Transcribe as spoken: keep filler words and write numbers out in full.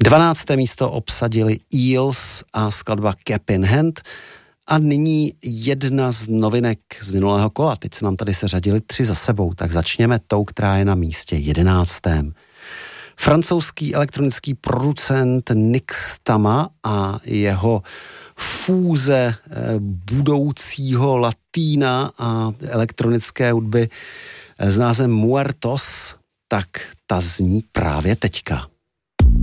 Dvanácté místo obsadili Eels a skladba Cap in Hand. A nyní jedna z novinek z minulého kola. Teď se nám tady seřadili tři za sebou, tak začněme tou, která je na místě jedenáctém. Francouzský elektronický producent Nix Tama a jeho fúze budoucího latína a elektronické hudby s názvem Muertos, tak ta zní právě teďka.